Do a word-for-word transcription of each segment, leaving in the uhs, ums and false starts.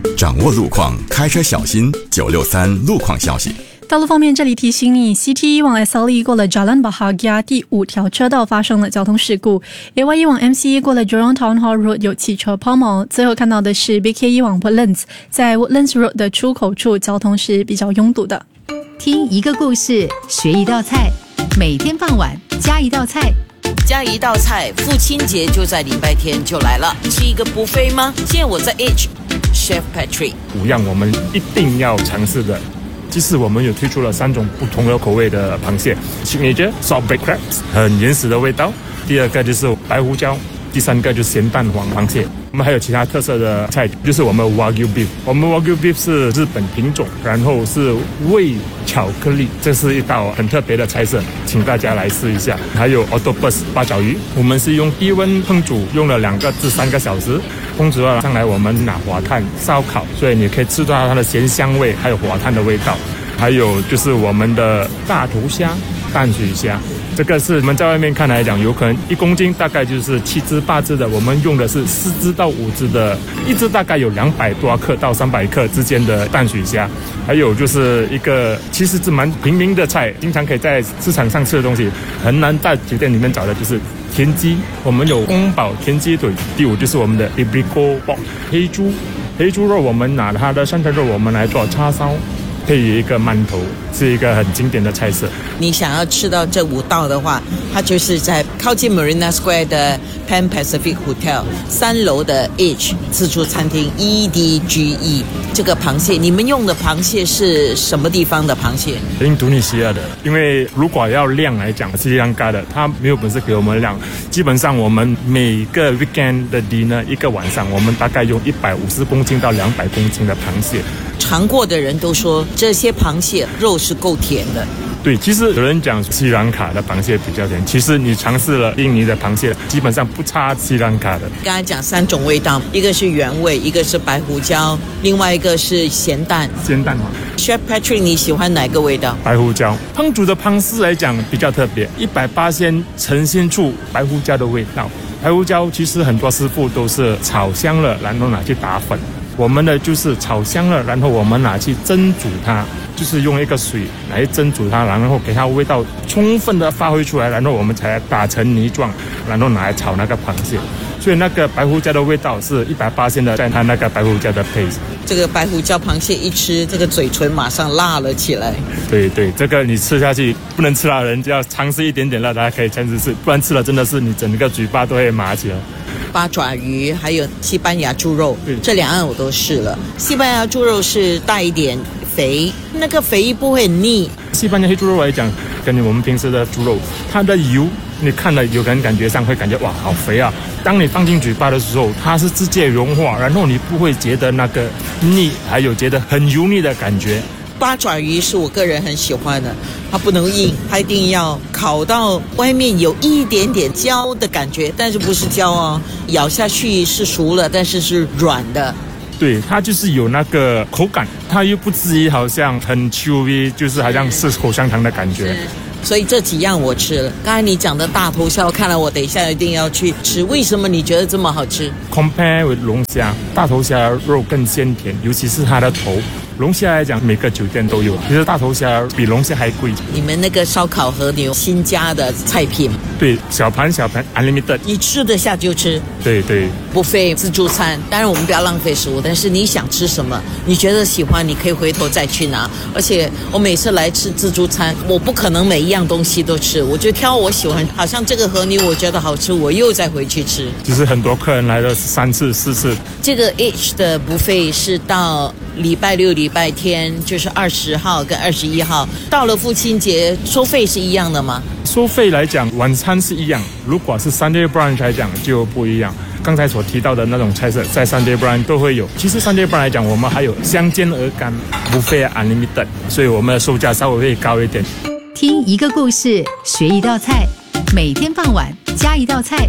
掌握路况，开车小心。九六三路况消息。 道路方面，这里提醒你 C T 一往 S L E 过了 Jalan Bahagia 第五条车道发生了交通事故， A Y 一往 M C E 过了 Jurong Town Hall Road 有汽车抛锚。最后看到的是 B K 一往 Woodlands， 在 Woodlands Road 的出口处交通是比较拥堵的。 听一个故事，学一道菜，每天傍晚加一道菜。 加一道菜，父亲节就在礼拜天就来了，是一个 buffet 吗？现在我在 H Chef Patrick， 五样我们一定要尝试的。其实我们有推出了三种不同的口味的螃蟹 ，Signature Saltbread Crabs 很原始的味道。第二个就是白胡椒，第三个就是咸蛋黄螃蟹。我们还有其他特色的菜，就是我们 Wagyu Beef。我们 Wagyu Beef 是日本品种，然后是味巧克力，这是一道很特别的菜色，请大家来试一下。还有 Octopus 八爪鱼，我们是用低温烹煮，用了两个至三个小时。烹煮了上来，我们拿火炭烧烤，所以你可以吃到它的咸香味，还有火炭的味道。还有就是我们的大头虾、淡水虾，这个是我们在外面看来讲，有可能一公斤大概就是七只八只的，我们用的是四只到五只的，一只大概有两百多克到三百克之间的淡水虾。还有就是一个其实是蛮平民的菜，经常可以在市场上吃的东西，很难在酒店里面找的，就是田鸡。我们有宫保田鸡腿。第五就是我们的 Abrico Pork 黑猪，黑猪肉我们拿它的山菜肉我们来做叉烧，配一个馒头，是一个很经典的菜色。 你想要吃到这五道的话，它就是在靠近 Marina Square 的 Pan Pacific Hotel 三楼的 H 自助餐厅 E D G E。 这个螃蟹，你们用的螃蟹是什么地方的螃蟹？ 印度尼西亚的。因为如果要量来讲，斯里兰卡的它没有本事给我们量，基本上我们每个 weekend 的 dinner 一个晚上，我们大概用一百五十公斤到两百公斤的螃蟹。 尝过的人都说这些螃蟹肉是够甜的。 对，其实有人讲斯里兰卡的螃蟹比较甜，其实你尝试了印尼的螃蟹，基本上不差斯里兰卡的。 刚才讲三种味道，一个是原味，一个是白胡椒，另外一个是咸蛋。 咸蛋黄。 Chef Patrick， 你喜欢哪个味道？ 白胡椒。烹煮的方式来讲比较特别，一百八十呈现出白胡椒的味道。白胡椒其实很多师傅都是炒香了，然后拿去打粉。我们的就是炒香了，然后我们拿去蒸煮它，就是用一个水来蒸煮它，然后给它味道充分的发挥出来，然后我们才打成泥状，然后拿来炒那个螃蟹。所以那个白胡椒的味道是一百八十的，在它那个白胡椒的 paste。 这个白胡椒螃蟹一吃，这个嘴唇马上辣了起来。 对对，这个你吃下去不能吃辣的人就要尝试一点点辣，大家可以尝试试，不然吃了真的是你整个嘴巴都会麻起来。 八爪鱼还有西班牙猪肉，这两样我都试了。西班牙猪肉是带一点肥，那个肥不会很腻。 西班牙黑猪肉来讲，跟我们平时的猪肉，它的油你看了有人感觉上会感觉哇好肥啊，当你放进嘴巴的时候，它是直接融化，然后你不会觉得那个腻，还有觉得很油腻的感觉。 八爪鱼是我个人很喜欢的，它不能硬，它一定要烤到外面有一点点焦的感觉，但是不是焦哦，咬下去是熟了，但是是软的。 对，它就是有那个口感，它又不至于好像很 chewy， 就是好像是口香糖的感觉。 所以这几样我吃了。刚才你讲的大头虾，看来我等一下一定要去吃。为什么你觉得这么好吃 ？Compare with 龙虾，大头虾肉更鲜甜，尤其是它的头。龙虾来讲，每个酒店都有，其实大头虾比龙虾还贵。 你们那个烧烤和牛新加的菜品， 对，小盘小盘 unlimited， 你吃得下就吃。 对对， 不费自助餐，当然我们不要浪费食物，但是你想吃什么，你觉得喜欢，你可以回头再去拿。而且我每次来吃自助餐，我不可能每一样东西都吃，我就挑我喜欢。好像这个和牛我觉得好吃，我又再回去吃。 其实很多客人来了三次四次。 这个 H 的 buffet 是到礼拜六礼拜天，就是二十号跟二十一号，到了父亲节收费是一样的吗？ 收费来讲晚餐是一样，如果是 Sunday brunch 来讲就不一样。刚才所提到的那种菜色在 Sunday brunch 都会有。其实 Sunday brunch 来讲，我们还有香煎鹅肝 buffet unlimited， 所以我们的售价稍微会高一点。 听一个故事，学一道菜，每天傍晚加一道菜。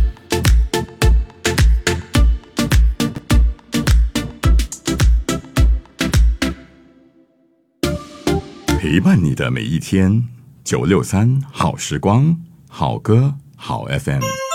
陪伴你的每一天，九六三好时光，好歌好 F M。